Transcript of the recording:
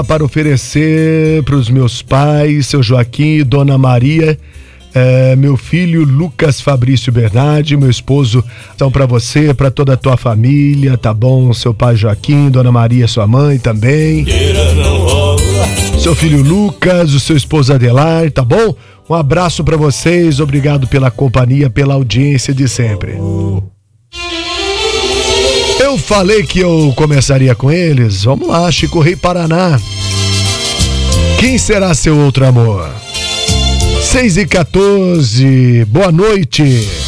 para oferecer para os meus pais, seu Joaquim e Dona Maria, meu filho Lucas Fabrício Bernardi, meu esposo, são para você, para toda a tua família, tá bom? Seu pai Joaquim, Dona Maria, sua mãe também, seu filho Lucas, o seu esposo Adelar, tá bom? Um abraço para vocês, obrigado pela companhia, pela audiência de sempre. Eu falei que eu começaria com eles. Vamos lá, Chico Rei Paraná. Quem será seu outro amor? 6h14, boa noite.